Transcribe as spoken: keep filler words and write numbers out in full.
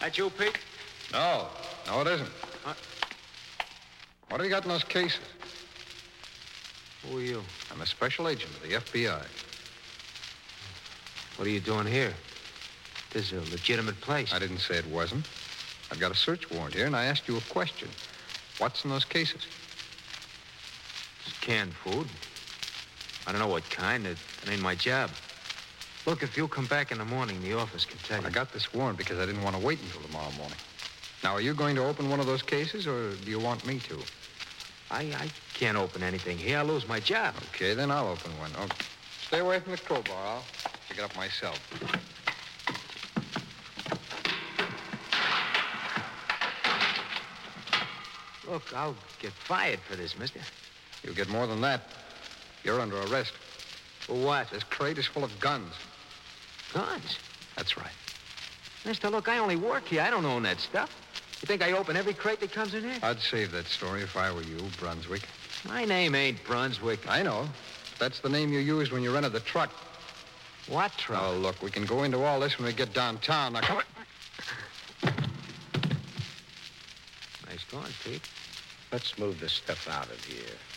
That you, Pete? No. No, it isn't. Huh? What have you got in those cases? Who are you? I'm a special agent of the F B I. What are you doing here? This is a legitimate place. I didn't say it wasn't. I've got a search warrant here, and I asked you a question. What's in those cases? It's canned food. I don't know what kind. It, it ain't my job. Look, if you'll come back in the morning, the office can tell you. I got this warrant because I didn't want to wait until tomorrow morning. Now, are you going to open one of those cases, or do you want me to? I, I can't open anything here. I'll lose my job. Okay, then I'll open one. Oh, stay away from the crowbar. I'll pick it up myself. Look, I'll get fired for this, mister. You'll get more than that. You're under arrest. For what? This crate is full of guns. Guns? That's right. Mister, look, I only work here. I don't own that stuff. You think I open every crate that comes in here? I'd save that story if I were you, Brunswick. My name ain't Brunswick. I know. That's the name you used when you rented the truck. What truck? Oh, look, we can go into all this when we get downtown. Now, come on. Nice going, Pete. Let's move this stuff out of here.